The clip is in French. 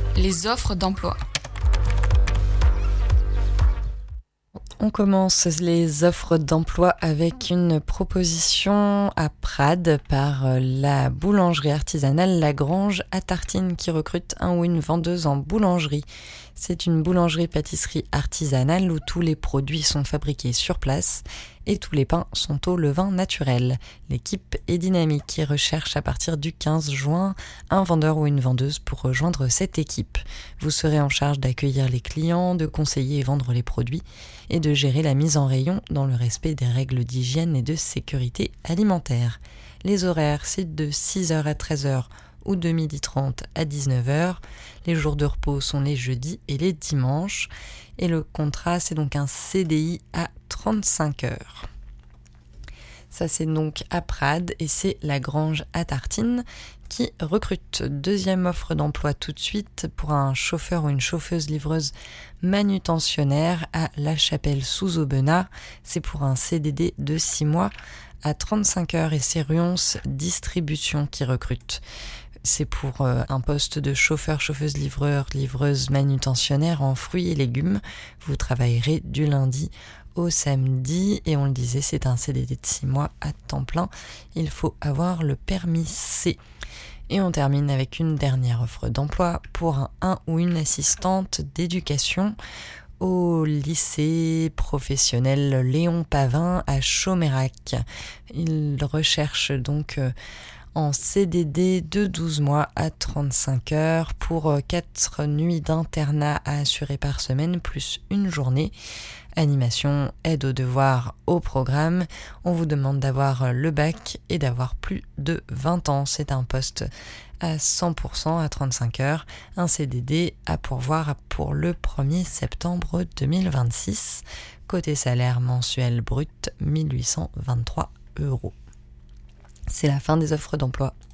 Les offres d'emploi. On commence les offres d'emploi avec une proposition à Prades par la boulangerie artisanale La Grange à Tartines qui recrute un ou une vendeuse en boulangerie. C'est une boulangerie-pâtisserie artisanale où tous les produits sont fabriqués sur place et tous les pains sont au levain naturel. L'équipe est dynamique et recherche à partir du 15 juin un vendeur ou une vendeuse pour rejoindre cette équipe. Vous serez en charge d'accueillir les clients, de conseiller et vendre les produits et de gérer la mise en rayon dans le respect des règles d'hygiène et de sécurité alimentaire. Les horaires, c'est de 6h à 13h ou de 12h30 à 19h. Les jours de repos sont les jeudis et les dimanches. Et le contrat, c'est donc un CDI à 35 heures. Ça, c'est donc à Prades et c'est La Grange à Tartines qui recrute. Deuxième offre d'emploi tout de suite pour un chauffeur ou une chauffeuse livreuse manutentionnaire à La Chapelle-sous-Aubenas. C'est pour un CDD de 6 mois à 35 heures et c'est Ruons Distribution qui recrute. C'est pour un poste de chauffeur, chauffeuse, livreur, livreuse manutentionnaire en fruits et légumes. Vous travaillerez du lundi au samedi et on le disait, c'est un CDD de 6 mois à temps plein. Il faut avoir le permis C. Et on termine avec une dernière offre d'emploi pour un ou une assistante d'éducation au lycée professionnel Léon Pavin à Chaumérac. Il recherche donc en CDD de 12 mois à 35 heures pour 4 nuits d'internat à assurer par semaine plus une journée. Animation, aide aux devoirs, au programme. On vous demande d'avoir le bac et d'avoir plus de 20 ans. C'est un poste à 100% à 35 heures. Un CDD à pourvoir pour le 1er septembre 2026. Côté salaire mensuel brut, 1823 €. C'est la fin des offres d'emploi.